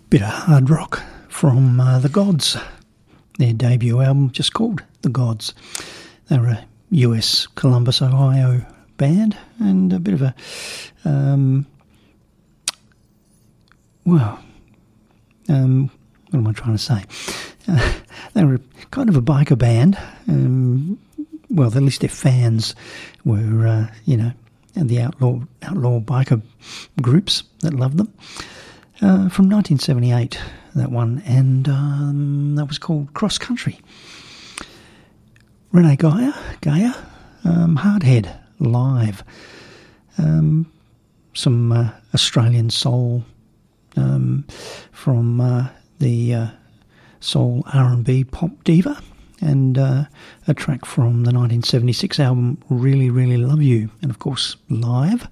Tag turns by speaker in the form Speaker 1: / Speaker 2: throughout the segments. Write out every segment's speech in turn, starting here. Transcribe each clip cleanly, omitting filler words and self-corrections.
Speaker 1: Bit of hard rock from The Gods. Their debut album just called The Gods. They were a US Columbus, Ohio band, and a bit of a, what am I trying to say? They were kind of a biker band. Well, at least their fans were, the outlaw biker groups that loved them. From 1978, that one, and that was called Cross Country. Renee Geyer, Hardhead, live. Some Australian soul from the soul R&B pop diva, and a track from the 1976 album Really, Really Love You, and of course live.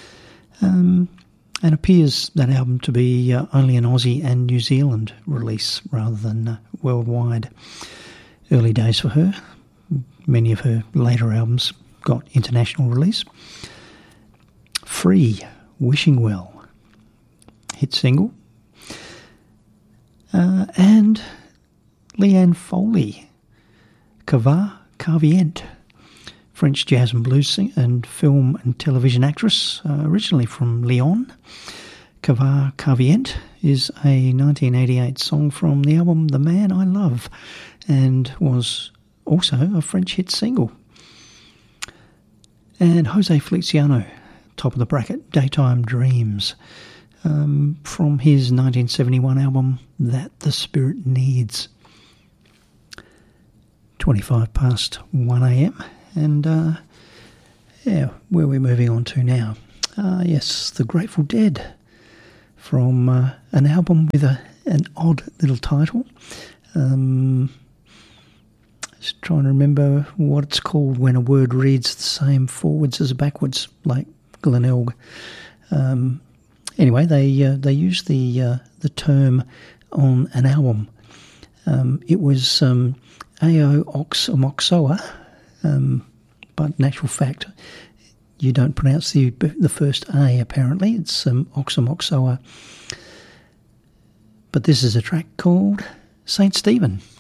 Speaker 1: And appears that album to be only an Aussie and New Zealand release rather than worldwide. Early days for her. Many of her later albums got international release. Free, Wishing Well, hit single. And Leanne Foley, Cava Carvient, French jazz and blues singer and film and television actress, originally from Lyon. Cava Carvient is a 1988 song from the album The Man I Love, and was also a French hit single. And Jose Feliciano, top of the bracket, Daytime Dreams, from his 1971 album That the Spirit Needs. 25 past 1 a.m. And, where we're moving on to now. Yes, The Grateful Dead, from an album with an odd little title. Just trying to remember what it's called when a word reads the same forwards as backwards, like Glenelg. Anyway, they used the term on an album. It was Ao Ox Amoxoa, but in actual fact, you don't pronounce the first A, apparently. It's Oxamoxoa. But this is a track called St. Stephen.